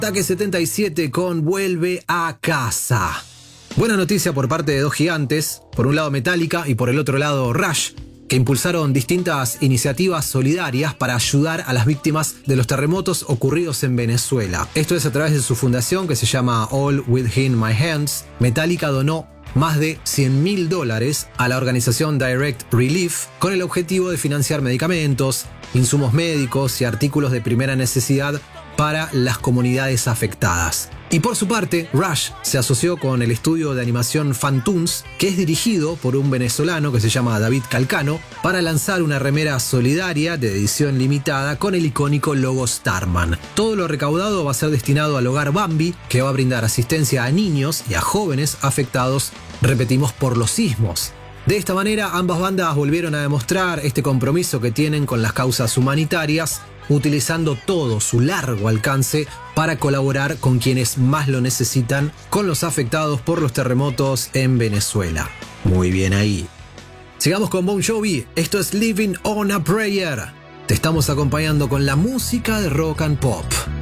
Ataque 77 con Vuelve a casa. Buena noticia por parte de dos gigantes, por un lado Metallica y por el otro lado Rush, que impulsaron distintas iniciativas solidarias para ayudar a las víctimas de los terremotos ocurridos en Venezuela. Esto es a través de su fundación que se llama All Within My Hands. Metallica donó más de $100.000 a la organización Direct Relief con el objetivo de financiar medicamentos, insumos médicos y artículos de primera necesidad para las comunidades afectadas. Y por su parte, Rush se asoció con el estudio de animación Fantoons, que es dirigido por un venezolano que se llama David Calcano, para lanzar una remera solidaria de edición limitada con el icónico logo Starman. Todo lo recaudado va a ser destinado al Hogar Bambi, que va a brindar asistencia a niños y a jóvenes afectados, repetimos, por los sismos. De esta manera, ambas bandas volvieron a demostrar este compromiso que tienen con las causas humanitarias, utilizando todo su largo alcance para colaborar con quienes más lo necesitan, con los afectados por los terremotos en Venezuela. Muy bien ahí. Sigamos con Bon Jovi, esto es Living on a Prayer. Te estamos acompañando con la música de rock and pop.